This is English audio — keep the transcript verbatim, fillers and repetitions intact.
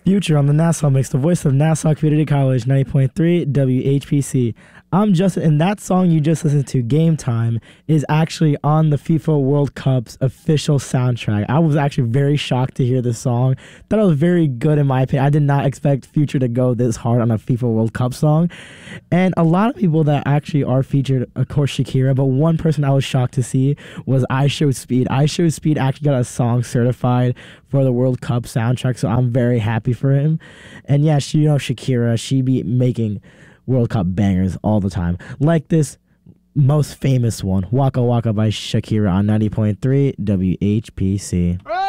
Future on the Nassau Mix, the voice of Nassau Community College, ninety point three W H P C. I'm Justin, and that song you just listened to, Game Time, is actually on the FIFA World Cup's official soundtrack. I was actually very shocked to hear this song. Thought it was very good in my opinion. I did not expect Future to go this hard on a FIFA World Cup song. And a lot of people that actually are featured, of course, Shakira, but one person I was shocked to see was I Showed Speed. I Showed Speed actually got a song certified for the World Cup soundtrack, so I'm very happy for him. And yeah, she, you know, Shakira, she be making World Cup bangers all the time. Like this most famous one, Waka Waka by Shakira on ninety point three W H P C.